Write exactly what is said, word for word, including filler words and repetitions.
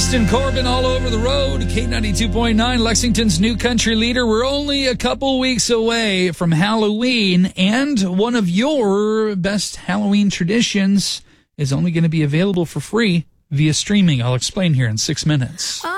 Easton Corbin all over the road. K ninety-two point nine, Lexington's new country leader. We're only a couple weeks away from Halloween, and one of your best Halloween traditions is only going to be available for free via streaming. I'll explain here in six minutes. Oh.